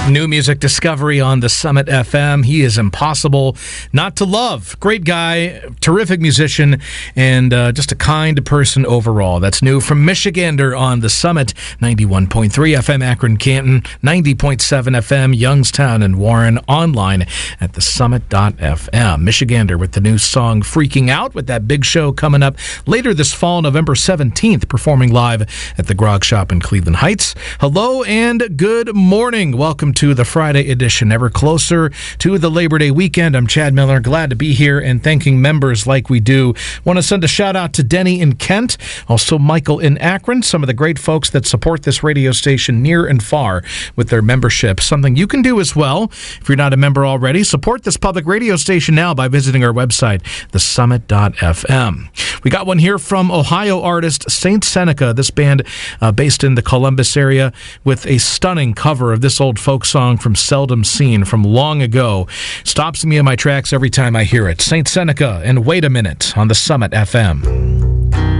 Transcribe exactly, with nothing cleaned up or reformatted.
New music discovery on the Summit F M. He is impossible not to love. Great guy, terrific musician, and uh, just a kind person overall. That's new from Michigander on the Summit, ninety-one point three F M Akron Canton, ninety point seven F M Youngstown and Warren, online at the summit dot f m. Michigander with the new song Freaking Out, with that big show coming up later this fall, November seventeenth, performing live at the Grog Shop in Cleveland Heights. Hello and good morning. Welcome to the Friday edition, ever closer to the Labor Day weekend. I'm Chad Miller, glad to be here and thanking members like we do. Want to send a shout out to Denny in Kent, also Michael in Akron, some of the great folks that support this radio station near and far with their membership. Something you can do as well. If you're not a member already, support this public radio station now by visiting our website, the summit dot f m. We got one here from Ohio artist Saint Seneca, this band uh, based in the Columbus area, with a stunning cover of this old folk song from Seldom Seen from long ago. Stops me in my tracks every time I hear it. Saint Seneca and Wait a Minute on the Summit F M.